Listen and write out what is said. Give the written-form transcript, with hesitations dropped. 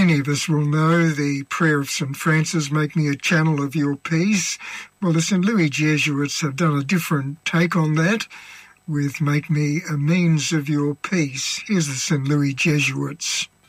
Many of us will know the prayer of St. Francis, make me a channel of your peace. Well, the St. Louis Jesuits have done a different take on that with make me a means of your peace. Here's the St. Louis Jesuits.